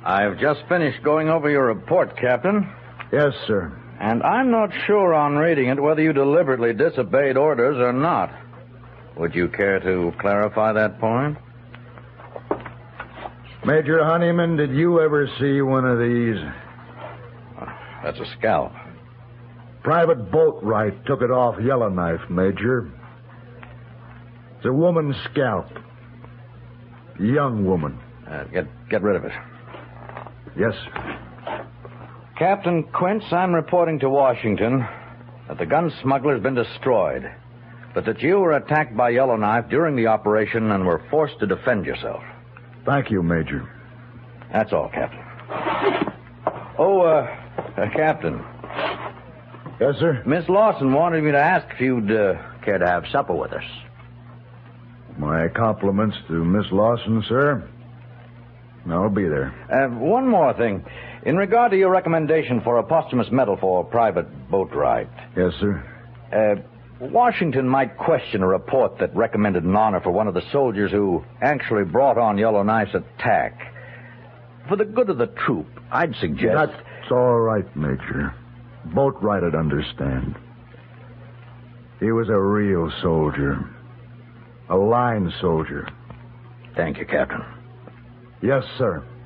I've just finished going over your report, Captain. Yes, sir. And I'm not sure on reading it whether you deliberately disobeyed orders or not. Would you care to clarify that point? Major Honeyman, did you ever see one of these? That's a scalp. Private Boatwright took it off Yellowknife, Major. It's a woman's scalp. A young woman. Get rid of it. Yes, sir. Captain Quince, I'm reporting to Washington that the gun smuggler's been destroyed, but that you were attacked by Yellowknife during the operation and were forced to defend yourself. Thank you, Major. That's all, Captain. Oh, Captain. Yes, sir? Miss Lawson wanted me to ask if you'd care to have supper with us. My compliments to Miss Lawson, sir. I'll be there. One more thing. In regard to your recommendation for a posthumous medal for Private Boatwright. Yes, sir? Washington might question a report that recommended an honor for one of the soldiers who actually brought on Yellowknife's attack. For the good of the troop, I'd suggest... That's all right, Major. Boatwright would understand. He was a real soldier. A line soldier. Thank you, Captain. Yes, sir.